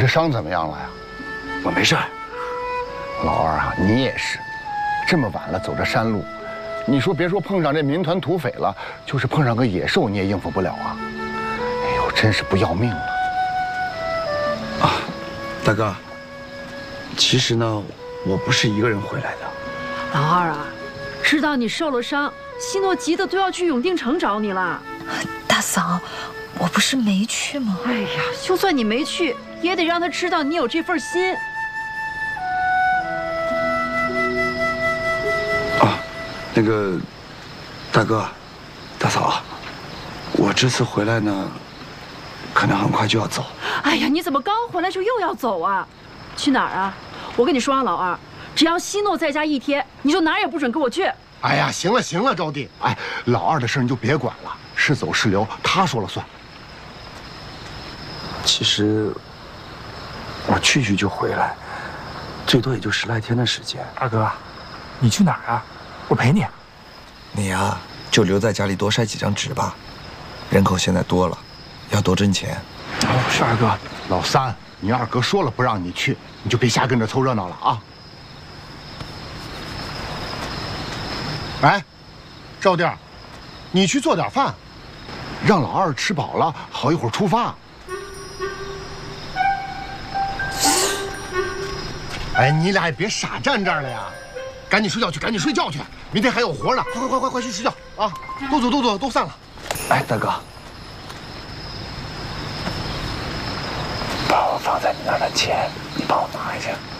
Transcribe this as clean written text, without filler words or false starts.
伤怎么样了呀？ 我没事儿。 老二啊，你也是，这么晚了走这山路，你说别说碰上这民团土匪了，就是碰上个野兽你也应付不了啊！哎呦，真是不要命了！ 啊，大哥，其实呢，我不是一个人回来的。 老二啊，知道你受了伤，西诺急得都要去永定城找你了。 大嫂，我不是没去吗？ 哎呀，就算你没去，也得让他知道你有这份心。 啊，那个，大哥，大嫂，我这次回来呢，可能很快就要走。 哎呀，你怎么刚回来就又要走啊？去哪儿啊？我跟你说啊，老二，只要西诺在家一天，你就哪儿也不准跟我去。 哎呀，行了行了，招娣，哎，老二的事你就别管了，是走是留他说了算。 其实我去就回来，最多也就10来天的时间。 二哥，你去哪儿啊？我陪你。 你呀，就留在家里多晒几张纸吧。人口现在多了，要多挣钱。 哦，是二哥。 老三，你二哥说了不让你去，你就别瞎跟着凑热闹了啊！哎，赵弟儿，你去做点饭，让老二吃饱了，好一会儿出发。哎，你俩也别傻站这儿了呀，赶紧睡觉去，赶紧睡觉去，明天还有活呢！快去睡觉啊！都走，都散了。 哎，大哥，把我放在你那儿的钱，你帮我拿一下。